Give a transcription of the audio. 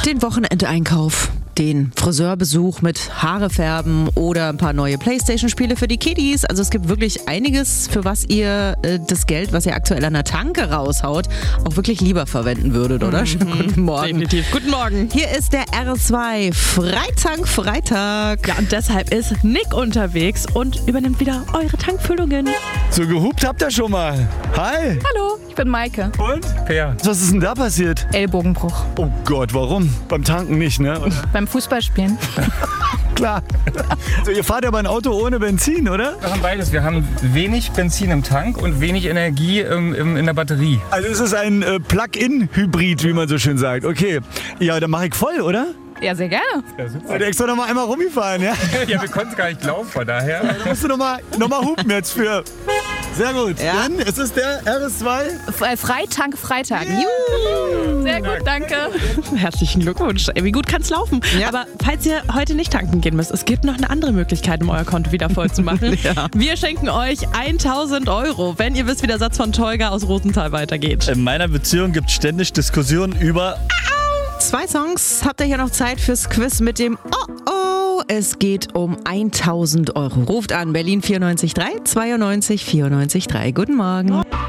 Den Wochenendeinkauf, den Friseurbesuch mit Haare färben oder ein paar neue Playstation-Spiele für die Kiddies. Also es gibt wirklich einiges, für was ihr das Geld, was ihr aktuell an der Tanke raushaut, auch wirklich lieber verwenden würdet, oder? Schönen guten Morgen. Definitiv. Guten Morgen. Hier ist der R2 Freitag. Ja, und deshalb ist Nick unterwegs und übernimmt wieder eure Tankfüllungen. So gehupt habt ihr schon mal. Hi. Hallo, ich bin Maike. Und? Ja. Was ist denn da passiert? Ellbogenbruch. Oh Gott, warum? Beim Tanken nicht, ne? Oder? Beim Fußballspielen. Klar. Also ihr fahrt aber ein Auto ohne Benzin, oder? Wir haben beides. Wir haben wenig Benzin im Tank und wenig Energie in der Batterie. Also es ist ein Plug-in-Hybrid, wie man so schön sagt. Okay. Ja, dann mache ich voll, oder? Ja, sehr gerne. Ja, super. Seid ihr extra noch mal einmal rumgefahren, ja? Ja, wir konnten es gar nicht glauben, von daher. Musst du noch mal hupen jetzt für... Sehr gut. Ja. Dann ist es der RS2. Freitank Freitag. Juhu. Sehr gut, danke. Herzlichen Glückwunsch. Ey, wie gut kann's laufen? Ja. Aber falls ihr heute nicht tanken gehen müsst, es gibt noch eine andere Möglichkeit, um euer Konto wieder voll zu machen. Ja. Wir schenken euch 1.000 €, wenn ihr wisst, wie der Satz von Tolga aus Rosenthal weitergeht. In meiner Beziehung gibt es ständig Diskussionen über 2 Songs. Habt ihr hier noch Zeit fürs Quiz mit dem Oh. Es geht um 1.000 €. Ruft an Berlin 94 3 92 94 3. Guten Morgen.